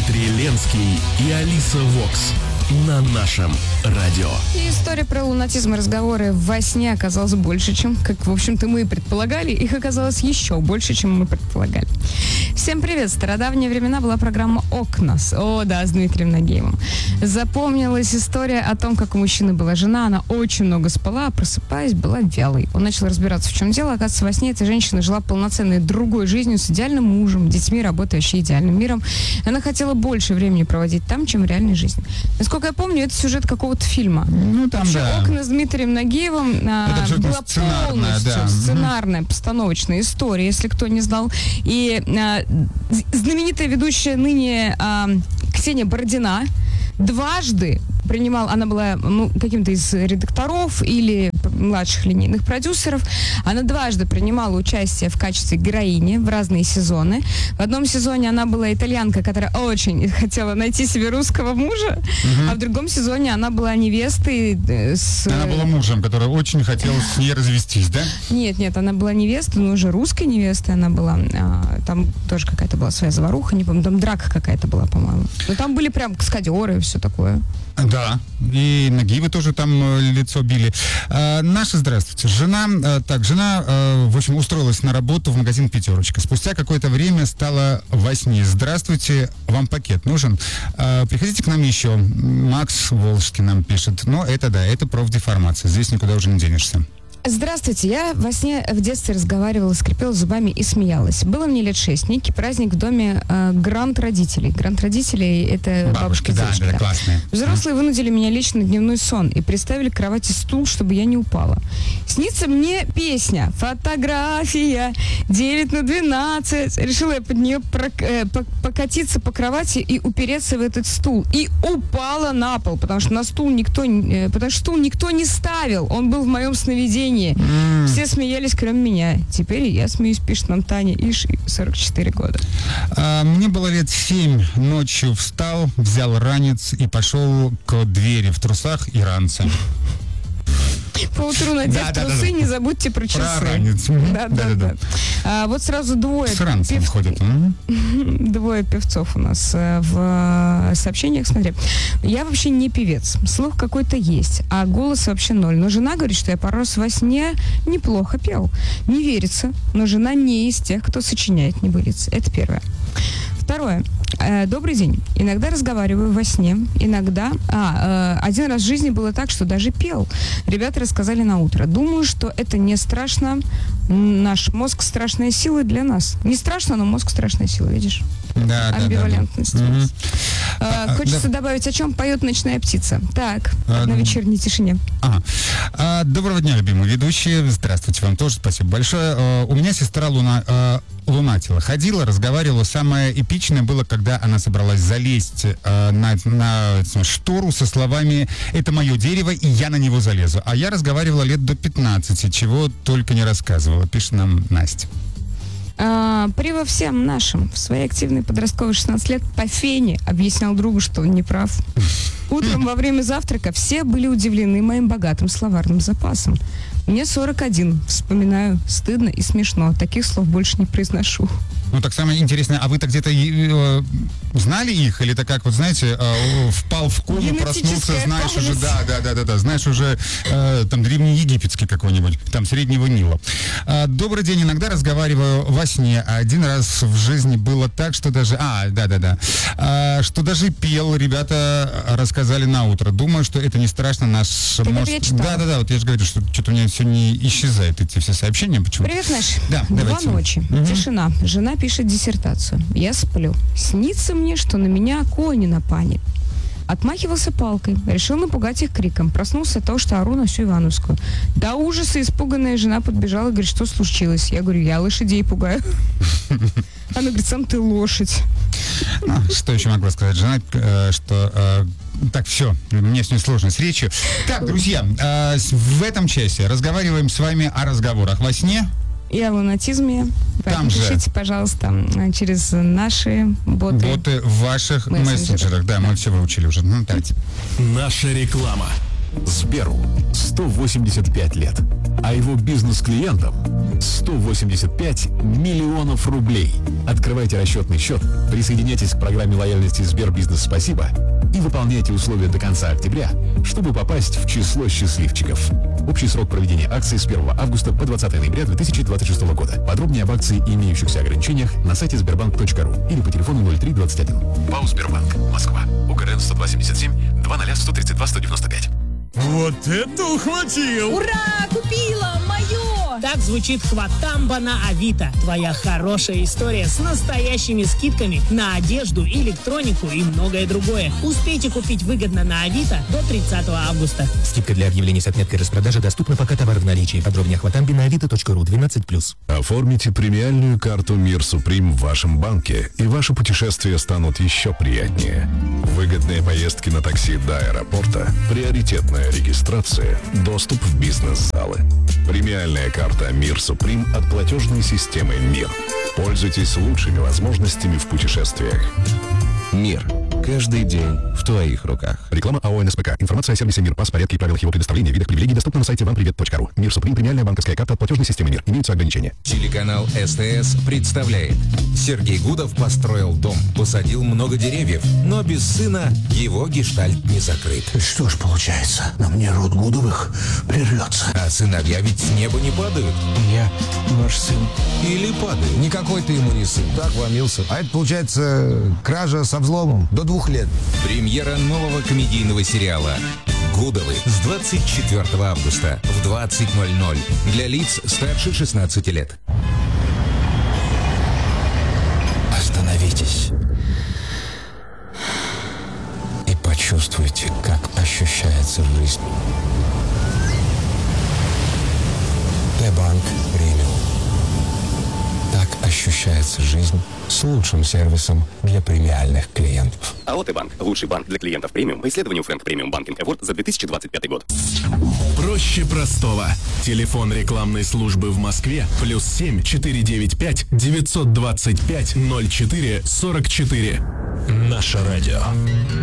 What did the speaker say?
Дмитрий Ленский и Алиса Вокс на нашем радио. И история про лунатизм и разговоры во сне оказалась больше, чем, как, в общем-то, мы и предполагали. Их оказалось еще больше, чем мы предполагали. Всем привет! В стародавние времена была программа «Окна». С Дмитрием Нагиевым. Запомнилась история о том, как у мужчины была жена. Она очень много спала, а просыпаясь, была вялой. Он начал разбираться, в чем дело. Оказывается, во сне эта женщина жила полноценной другой жизнью с идеальным мужем, детьми, работой, вообще идеальным миром. Она хотела больше времени проводить там, чем в реальной жизни. Насколько я помню, это сюжет какого-то фильма. Ну, там, вообще, да. «Окна» с Дмитрием Нагиевым была полностью сценарная, постановочная история, если кто не знал. И знаменитая ведущая ныне Ксения Бородина дважды принимала, она была каким-то из редакторов или младших линейных продюсеров, она дважды принимала участие в качестве героини в разные сезоны. В одном сезоне она была итальянка, которая очень хотела найти себе русского мужа, а в другом сезоне она была невестой Она была мужем, который очень хотел с ней развестись, да? Нет, она была невестой, но уже русской невестой она была. Там тоже какая-то была своя заваруха, не помню, там драка какая-то была, по-моему. Но там были прям каскадеры и все такое. Да, и Нагиевы тоже там лицо били. Наша, здравствуйте. Жена, в общем, устроилась на работу в магазин «Пятерочка». Спустя какое-то время стала во сне. Здравствуйте, вам пакет нужен? Приходите к нам еще. Макс Волжский нам пишет. Но это профдеформация. Здесь никуда уже не денешься. Здравствуйте, я во сне в детстве разговаривала, скрипела зубами и смеялась. Было мне лет 6, некий праздник в доме гранд-родителей. Гранд-родителей — это бабушка и дедушка. Да, классные. Взрослые вынудили меня лечь на дневной сон и приставили к кровати стул, чтобы я не упала. Снится мне песня «Фотография 9/12». Решила я под нее покатиться по кровати и упереться в этот стул. И упала на пол, потому что стул никто не ставил. Он был в моем сновидении. Все смеялись, кроме меня. Теперь я смеюсь, пишет нам Таня Иш, 44 года. Мне было лет 7. Ночью встал, взял ранец и пошел к двери в трусах и ранце. Поутру, надев трусы, не забудьте про часы. Про ранец. Да. Вот сразу двое ходят. Двое певцов у нас в сообщениях. Смотри, я вообще не певец. Слух какой-то есть, а голос вообще ноль. Но жена говорит, что я пару раз во сне неплохо пел. Не верится, но жена не из тех, кто сочиняет небылицы. Это первое. Второе. Добрый день. Иногда разговариваю во сне. Иногда... один раз в жизни было так, что даже пел. Ребята рассказали на утро. Думаю, что это не страшно. Наш мозг — страшная сила для нас. Не страшно, но мозг — страшная сила, видишь? Да, амбивалентность. Хочется добавить, о чем поет ночная птица. Так, на вечерней тишине. Доброго дня, любимые ведущие. Здравствуйте, вам тоже спасибо большое. У меня сестра лунатила. Ходила, разговаривала. Самое эпичное было, когда она собралась залезть на штору со словами «Это мое дерево, и я на него залезу». А я разговаривала лет до 15, чего только не рассказывала. Пишет нам Настя. При всем нашим в своей активной подростковой 16 лет по фене объяснял другу, что он не прав. Утром во время завтрака все были удивлены моим богатым словарным запасом. Мне 41. Вспоминаю, стыдно и смешно. Таких слов больше не произношу. Ну, так самое интересное, а вы-то где-то знали их? Или это как, вот знаете, впал в кому, проснулся, знаешь память. Уже, да, знаешь уже там древнеегипетский какой-нибудь, там Среднего Нила. Добрый день, иногда разговариваю во сне. Один раз в жизни было так, что даже, что даже пел, ребята рассказали на утро. Думаю, что это не страшно, наш мозг... Да, вот я же говорю, что что-то у меня все не исчезает, эти все сообщения. Почему? Привет, Наш. Да, 2 ночи. Тишина. Жена пишет диссертацию. Я сплю. Снится мне, что на меня кони напали. Отмахивался палкой. Решил напугать их криком. Проснулся от того, что ору на всю Ивановскую. До ужаса испуганная жена подбежала и говорит, что случилось? Я говорю, я лошадей пугаю. Она говорит, сам ты лошадь. Что еще могла сказать жена, что... Так, все, мне с ней сложно с речью. Так, друзья, в этом часе разговариваем с вами о разговорах во сне. И о лунатизме. Там же. Пишите, пожалуйста, через наши боты. Боты в ваших мессенджерах. Да, мы все выучили уже. Давайте. Наша реклама. Сберу 185 лет, а его бизнес-клиентам 185 миллионов рублей. Открывайте расчетный счет, присоединяйтесь к программе лояльности Сбербизнес «Спасибо» и выполняйте условия до конца октября, чтобы попасть в число счастливчиков. Общий срок проведения акции с 1 августа по 20 ноября 2026 года. Подробнее об акции и имеющихся ограничениях на сайте sberbank.ru или по телефону 0321. ПАО «Сбербанк», Москва. УКРН 10277 20 132 195. Вот это ухватил! Ура! Купила! Мое! Так звучит «Хватамба» на Авито. Твоя хорошая история с настоящими скидками на одежду, электронику и многое другое. Успейте купить выгодно на Авито до 30 августа. Скидка для объявлений с отметкой распродажи доступна, пока товар в наличии. Подробнее о «Хватамбе» на avito.ru 12+. Оформите премиальную карту «Мир Суприм» в вашем банке, и ваши путешествия станут еще приятнее. Выгодные поездки на такси до аэропорта, приоритетная регистрация, доступ в бизнес-залы. Премиальная карта «Мир Суприм» от платежной системы «Мир». Пользуйтесь лучшими возможностями в путешествиях. Мир. Каждый день в твоих руках. Реклама АО «НСПК». Информация о сервисе «Мир», порядке и правилах его предоставления, видах привилегий доступна на сайте вампривет.ру. «Мир Суприм» — премиальная банковская карта от платежной системы «Мир». Имеются ограничения. Телеканал СТС представляет. Сергей Гудов построил дом, посадил много деревьев, но без сына его гештальт не закрыт. Что ж получается, на мне род Гудовых прервется. А сыновья ведь с неба не падают. Я ваш сын. Или падают. Никакой ты ему не сын. Так вломился. А это получается кража со взломом до 2 лет. Премьера нового комедийного сериала «Гудовы» с 24 августа в 20:00 для лиц старше 16 лет. Остановитесь и почувствуйте, как ощущается жизнь. Т-банк премиум. Так ощущается жизнь с лучшим сервисом для премиальных клиентов. АО «Т-банк» – лучший банк для клиентов премиум по исследованию Frank Premium Banking Award за 2025 год. Проще простого. Телефон рекламной службы в Москве +7 495 925 04 44. Наше радио.